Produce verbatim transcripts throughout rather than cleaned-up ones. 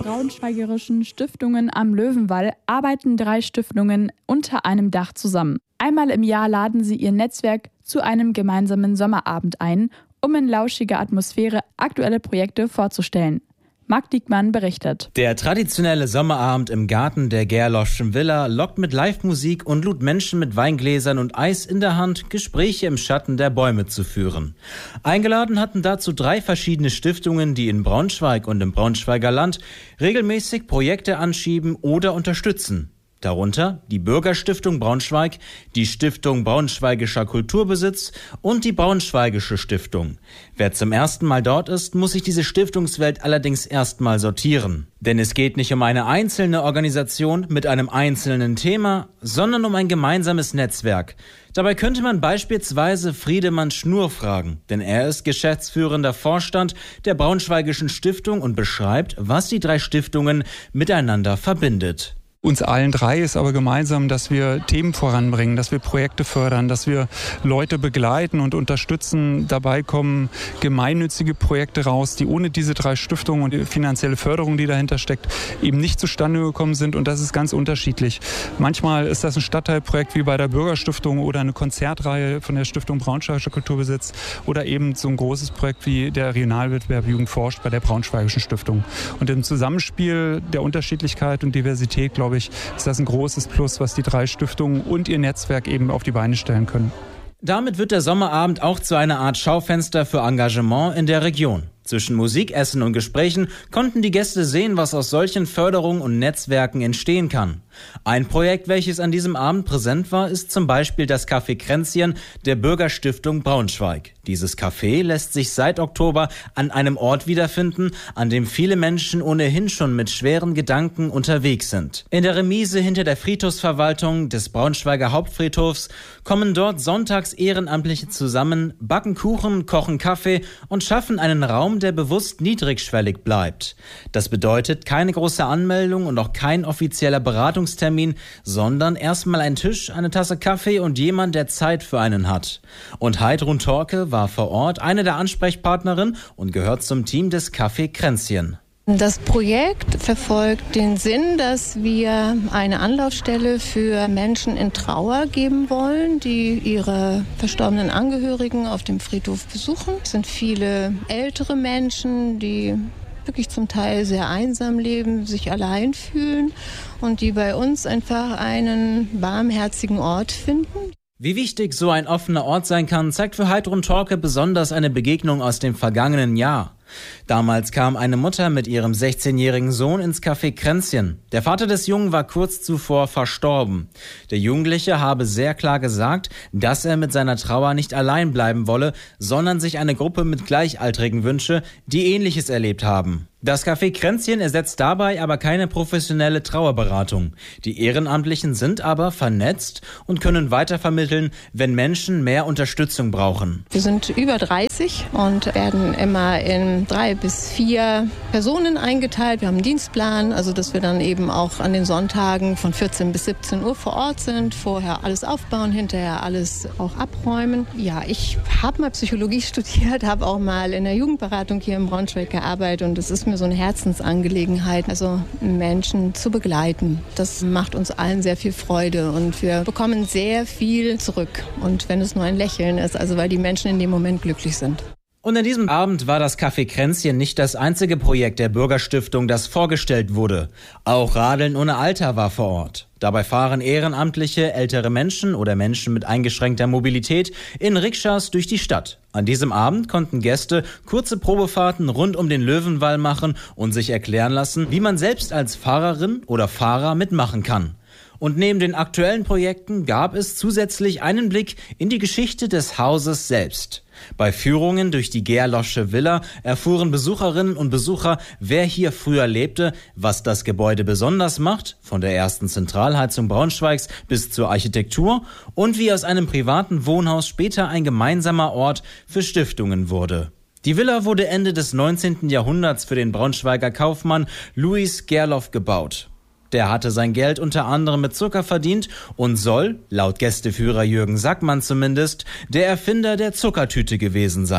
braunschweigerischen Stiftungen am Löwenwall arbeiten drei Stiftungen unter einem Dach zusammen. Einmal im Jahr laden sie ihr Netzwerk zu einem gemeinsamen Sommerabend ein, um in lauschiger Atmosphäre aktuelle Projekte vorzustellen. Marc Diekmann berichtet. Der traditionelle Sommerabend im Garten der Gerloffschen Villa lockt mit Live-Musik und lud Menschen mit Weingläsern und Eis in der Hand, Gespräche im Schatten der Bäume zu führen. Eingeladen hatten dazu drei verschiedene Stiftungen, die in Braunschweig und im Braunschweiger Land regelmäßig Projekte anschieben oder unterstützen. Darunter die Bürgerstiftung Braunschweig, die Stiftung Braunschweigischer Kulturbesitz und die Braunschweigische Stiftung. Wer zum ersten Mal dort ist, muss sich diese Stiftungswelt allerdings erstmal sortieren. Denn es geht nicht um eine einzelne Organisation mit einem einzelnen Thema, sondern um ein gemeinsames Netzwerk. Dabei könnte man beispielsweise Friedemann Schnur fragen, denn er ist geschäftsführender Vorstand der Braunschweigischen Stiftung und beschreibt, was die drei Stiftungen miteinander verbindet. Uns allen drei ist aber gemeinsam, dass wir Themen voranbringen, dass wir Projekte fördern, dass wir Leute begleiten und unterstützen. Dabei kommen gemeinnützige Projekte raus, die ohne diese drei Stiftungen und die finanzielle Förderung, die dahinter steckt, eben nicht zustande gekommen sind. Und das ist ganz unterschiedlich. Manchmal ist das ein Stadtteilprojekt wie bei der Bürgerstiftung oder eine Konzertreihe von der Stiftung Braunschweigischer Kulturbesitz oder eben so ein großes Projekt wie der Regionalwettbewerb Jugend forscht bei der Braunschweigischen Stiftung. Und im Zusammenspiel der Unterschiedlichkeit und Diversität, glaube ich, ist das ein großes Plus, was die drei Stiftungen und ihr Netzwerk eben auf die Beine stellen können. Damit wird der Sommerabend auch zu einer Art Schaufenster für Engagement in der Region. Zwischen Musik, Essen und Gesprächen konnten die Gäste sehen, was aus solchen Förderungen und Netzwerken entstehen kann. Ein Projekt, welches an diesem Abend präsent war, ist zum Beispiel das Café Kränzchen der Bürgerstiftung Braunschweig. Dieses Café lässt sich seit Oktober an einem Ort wiederfinden, an dem viele Menschen ohnehin schon mit schweren Gedanken unterwegs sind. In der Remise hinter der Friedhofsverwaltung des Braunschweiger Hauptfriedhofs kommen dort sonntags Ehrenamtliche zusammen, backen Kuchen, kochen Kaffee und schaffen einen Raum, der bewusst niedrigschwellig bleibt. Das bedeutet keine große Anmeldung und auch kein offizieller Beratungstermin, sondern erstmal ein Tisch, eine Tasse Kaffee und jemand, der Zeit für einen hat. Und Heidrun Torke war vor Ort eine der Ansprechpartnerinnen und gehört zum Team des Café Kränzchen. Das Projekt verfolgt den Sinn, dass wir eine Anlaufstelle für Menschen in Trauer geben wollen, die ihre verstorbenen Angehörigen auf dem Friedhof besuchen. Es sind viele ältere Menschen, die wirklich zum Teil sehr einsam leben, sich allein fühlen und die bei uns einfach einen barmherzigen Ort finden. Wie wichtig so ein offener Ort sein kann, zeigt für Heidrun Torke besonders eine Begegnung aus dem vergangenen Jahr. Damals kam eine Mutter mit ihrem sechzehnjährigen Sohn ins Café Kränzchen. Der Vater des Jungen war kurz zuvor verstorben. Der Jugendliche habe sehr klar gesagt, dass er mit seiner Trauer nicht allein bleiben wolle, sondern sich eine Gruppe mit Gleichaltrigen wünsche, die Ähnliches erlebt haben. Das Café Kränzchen ersetzt dabei aber keine professionelle Trauerberatung. Die Ehrenamtlichen sind aber vernetzt und können weitervermitteln, wenn Menschen mehr Unterstützung brauchen. Wir sind über dreißig und werden immer in drei bis vier Personen eingeteilt. Wir haben einen Dienstplan, also dass wir dann eben auch an den Sonntagen von vierzehn bis siebzehn Uhr vor Ort sind, vorher alles aufbauen, hinterher alles auch abräumen. Ja, ich habe mal Psychologie studiert, habe auch mal in der Jugendberatung hier in Braunschweig gearbeitet und es ist mir so eine Herzensangelegenheit, also Menschen zu begleiten. Das macht uns allen sehr viel Freude und wir bekommen sehr viel zurück. Und wenn es nur ein Lächeln ist, also weil die Menschen in dem Moment glücklich sind. Und an diesem Abend war das Café Kränzchen nicht das einzige Projekt der Bürgerstiftung, das vorgestellt wurde. Auch Radeln ohne Alter war vor Ort. Dabei fahren ehrenamtliche ältere Menschen oder Menschen mit eingeschränkter Mobilität in Rikschas durch die Stadt. An diesem Abend konnten Gäste kurze Probefahrten rund um den Löwenwall machen und sich erklären lassen, wie man selbst als Fahrerin oder Fahrer mitmachen kann. Und neben den aktuellen Projekten gab es zusätzlich einen Blick in die Geschichte des Hauses selbst. Bei Führungen durch die Gerloffsche Villa erfuhren Besucherinnen und Besucher, wer hier früher lebte, was das Gebäude besonders macht, von der ersten Zentralheizung Braunschweigs bis zur Architektur und wie aus einem privaten Wohnhaus später ein gemeinsamer Ort für Stiftungen wurde. Die Villa wurde Ende des neunzehnten Jahrhunderts für den Braunschweiger Kaufmann Louis Gerloff gebaut. Der hatte sein Geld unter anderem mit Zucker verdient und soll, laut Gästeführer Jürgen Sackmann zumindest, der Erfinder der Zuckertüte gewesen sein.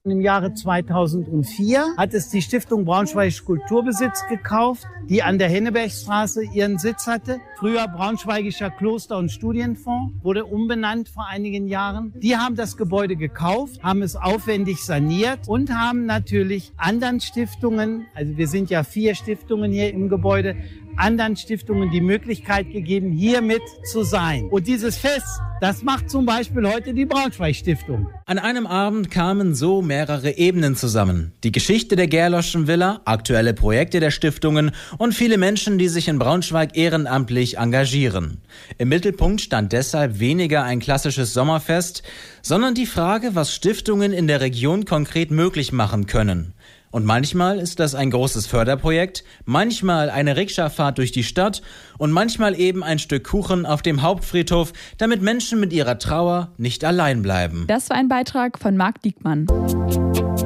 Im Jahre zweitausendvier hat es die Stiftung Braunschweigischer Kulturbesitz gekauft, die an der Hennebergstraße ihren Sitz hatte. Früher Braunschweigischer Kloster- und Studienfonds, wurde umbenannt vor einigen Jahren. Die haben das Gebäude gekauft, haben es aufwendig saniert und haben natürlich anderen Stiftungen, also wir sind ja vier Stiftungen hier im Gebäude, anderen Stiftungen die Möglichkeit gegeben, hier mit zu sein. Und dieses Fest, das macht zum Beispiel heute die Braunschweig-Stiftung. An einem Abend kamen so mehrere Ebenen zusammen. Die Geschichte der Gerloschen Villa, aktuelle Projekte der Stiftungen und viele Menschen, die sich in Braunschweig ehrenamtlich engagieren. Im Mittelpunkt stand deshalb weniger ein klassisches Sommerfest, sondern die Frage, was Stiftungen in der Region konkret möglich machen können. Und manchmal ist das ein großes Förderprojekt, manchmal eine Rikscha-Fahrt durch die Stadt und manchmal eben ein Stück Kuchen auf dem Hauptfriedhof, damit Menschen mit ihrer Trauer nicht allein bleiben. Das war ein Beitrag von Marc Diekmann.